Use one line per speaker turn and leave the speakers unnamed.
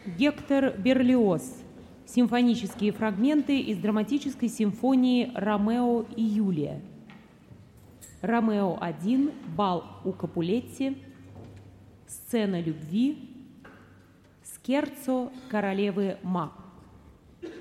Гектор Берлиоз. Симфонические фрагменты из драматической симфонии «Ромео и Юлия». Ромео-1, бал у Капулетти, сцена любви, скерцо королевы Мак.